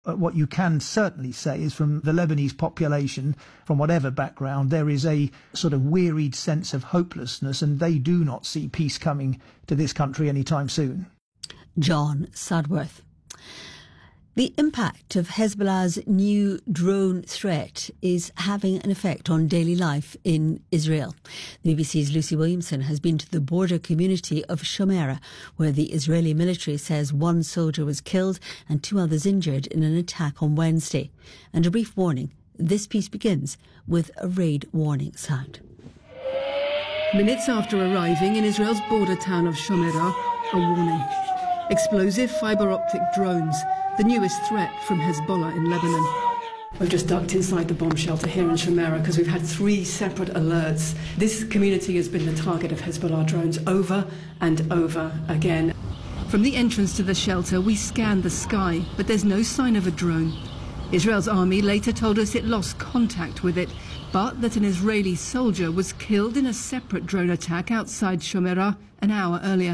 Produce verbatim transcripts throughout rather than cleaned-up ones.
Uh, what you can certainly say is from the Lebanese population, from whatever background, there is a sort of wearied sense of hopelessness, and they do not see peace coming to this country anytime soon. John Sudworth. The impact of Hezbollah's new drone threat is having an effect on daily life in Israel. The B B C's Lucy Williamson has been to the border community of Shomerah, where the Israeli military says one soldier was killed and two others injured in an attack on Wednesday. And a brief warning, this piece begins with a raid warning sound. Minutes after arriving in Israel's border town of Shomerah, a warning. Explosive fibre optic drones, the newest threat from Hezbollah in Lebanon. We've just ducked inside the bomb shelter here in Shomerah because we've had three separate alerts. This community has been the target of Hezbollah drones over and over again. From the entrance to the shelter, we scanned the sky, but there's no sign of a drone. Israel's army later told us it lost contact with it, but that an Israeli soldier was killed in a separate drone attack outside Shomerah an hour earlier.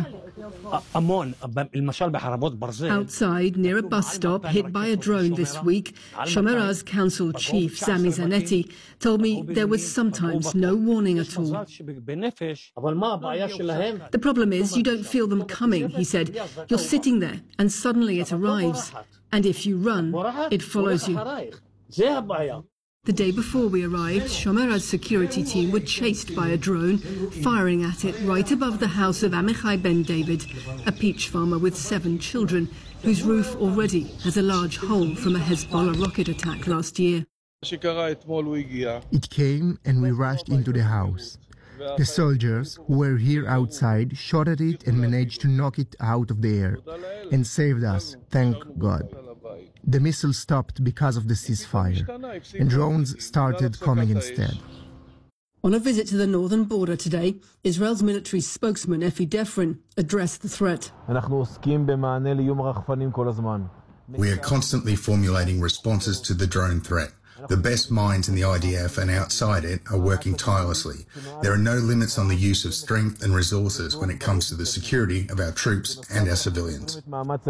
Outside, near a bus stop hit by a drone this week, Shomerah's council chief, Sami Zanetti, told me there was sometimes no warning at all. The problem is you don't feel them coming, he said. You're sitting there and suddenly it arrives. And if you run, it follows you. The day before we arrived, Shomerah's security team were chased by a drone, firing at it right above the house of Amichai Ben David, a peach farmer with seven children, whose roof already has a large hole from a Hezbollah rocket attack last year. It came and we rushed into the house. The soldiers who were here outside shot at it and managed to knock it out of the air and saved us, thank God. The missile stopped because of the ceasefire, and drones started coming instead. On a visit to the northern border today, Israel's military spokesman, Efi Defrin, addressed the threat. We are constantly formulating responses to the drone threat. The best minds in the I D F and outside it are working tirelessly. There are no limits on the use of strength and resources when it comes to the security of our troops and our civilians.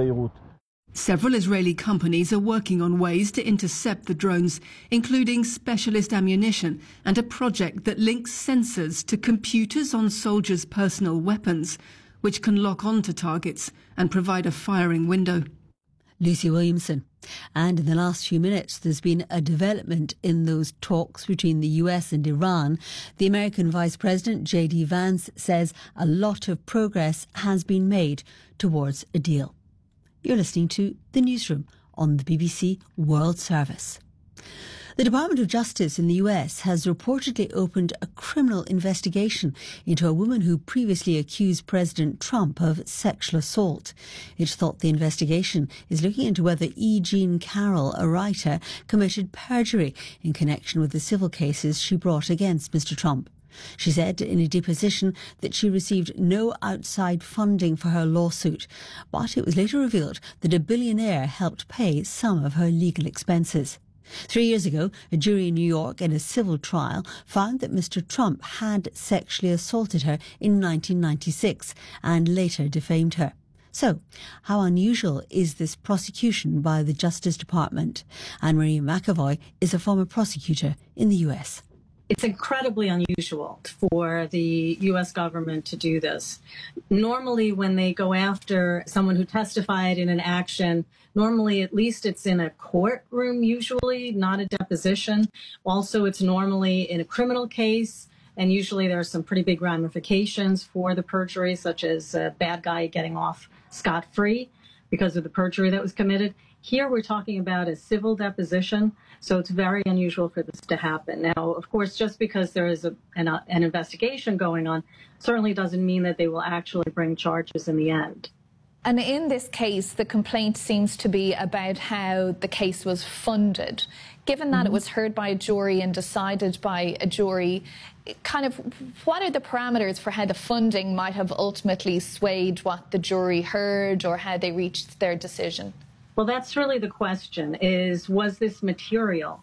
Several Israeli companies are working on ways to intercept the drones, including specialist ammunition and a project that links sensors to computers on soldiers' personal weapons, which can lock onto targets and provide a firing window. Lucy Williamson. And in the last few minutes, there's been a development in those talks between the U S and Iran. The American Vice President, J D Vance, says a lot of progress has been made towards a deal. You're listening to The Newsroom on the B B C World Service. The Department of Justice in the U S has reportedly opened a criminal investigation into a woman who previously accused President Trump of sexual assault. It's thought the investigation is looking into whether E. Jean Carroll, a writer, committed perjury in connection with the civil cases she brought against Mister Trump. She said in a deposition that she received no outside funding for her lawsuit, but it was later revealed that a billionaire helped pay some of her legal expenses. Three years ago, a jury in New York in a civil trial found that Mister Trump had sexually assaulted her in nineteen ninety-six and later defamed her. So, how unusual is this prosecution by the Justice Department? Anne-Marie McAvoy is a former prosecutor in the U S. It's incredibly unusual for the U S government to do this. Normally, when they go after someone who testified in an action, normally at least it's in a courtroom, usually, not a deposition. Also, it's normally in a criminal case, and usually there are some pretty big ramifications for the perjury, such as a bad guy getting off scot-free because of the perjury that was committed. Here we're talking about a civil deposition, so it's very unusual for this to happen. Now, of course, just because there is a, an, uh, an investigation going on certainly doesn't mean that they will actually bring charges in the end. And in this case, the complaint seems to be about how the case was funded. Given that mm-hmm. it was heard by a jury and decided by a jury, kind of what are the parameters for how the funding might have ultimately swayed what the jury heard or how they reached their decision? Well, that's really the question, is was this material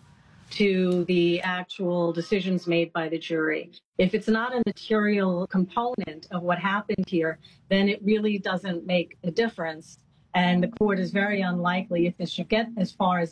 to the actual decisions made by the jury? If it's not a material component of what happened here, then it really doesn't make a difference. And the court is very unlikely, if this should get as far as